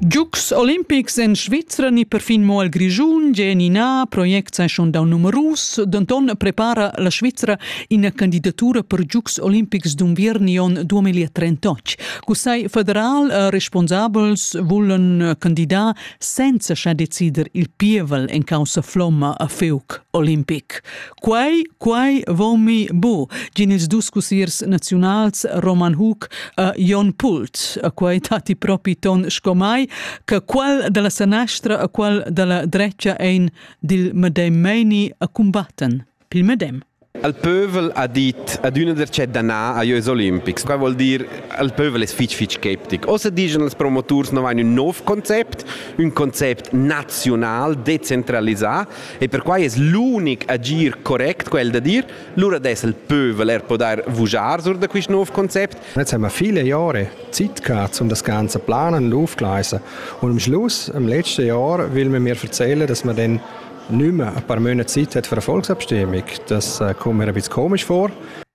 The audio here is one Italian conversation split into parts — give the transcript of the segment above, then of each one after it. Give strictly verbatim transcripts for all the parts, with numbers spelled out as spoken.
Giucs Olimpics in Svizzera ni perfin mo al Grigiun, Genina, project sei schon da numerus, Danton prepara la Svizzera in candidatura per Giucs Olimpics d'Unvirnion duemilatrentotto. Cusei federal uh, responsabels vullen candidà senza scha decider il pievel in causa flomma a Feuk Olympic. Quai, quai vomi bu, gin ils discussiers nationals Roman Hug a uh, Jon Pult, a quai tati propi ton scomai, che quel della sinistra e quel della destra ein dil medem meini a combatten. Pil medem. Il pövel ha dit ad una der c'è danà a Jois Olympics. Qua vuol dire il pövel è fitch fitch skeptic. O se dicono i promotors non hanno un nuovo concept, un concept nazionale, decentralizzato, e per cui è l'unico agir corretto, quel da dire, allora adesso il pövel er poter vujar sur da questo nuovo concept. Jetzt haben wir viele Jahre Zeit gehabt, um das Ganze zu planen und aufzugleisen. Und am Schluss, im letzten Jahr, will man mir erzählen, dass man dann nicht mehr ein paar Monate Zeit hat für eine Volksabstimmung. Das äh, kommt mir ein bisschen komisch vor.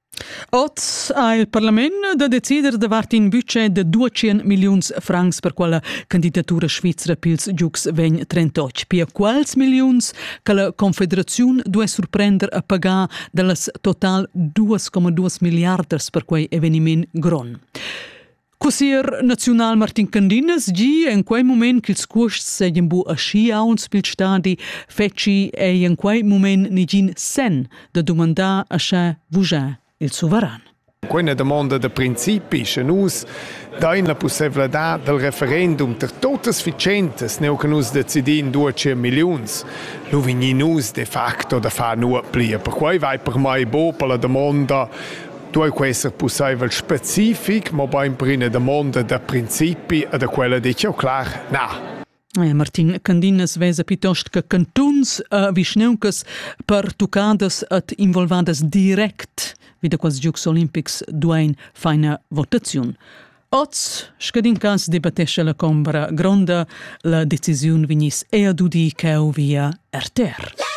Oz il Parlamento da decider davart in budget de duecento milions francs per quella candidatura svizzera pils Giucs duemilatrentotto. Pia quals milions che la Confederazione due surprender a pagar dallas total due komma due miliardas per quei eveniment gron. Cussier national Martin Candinas gi in quei moment che ils costs seien bu a schi auns pil stadi feci e in quei moment ni gin sen da domanda a scha vuja il soveran. Quella domanda de principi che nus dain la possibilità del referendum per tutte sufficientes neu che nus decidin duecento milions. Lu vigni nus de facto da fa nu plia. Per quei vai per mai bo per la domanda tu può essere possibile specific, ma poi per una domanda da principi e da quella dice clar, no. Eh, Martin Candinas vesa piuttosto che cantuns uh, visneuncas per tucadas et involvadas direct wie da quasi Giucs Olympics duein feina votazione. Oz, scadin cas debattesce la Combra gronda la decisione vinis e adudi che via R T R.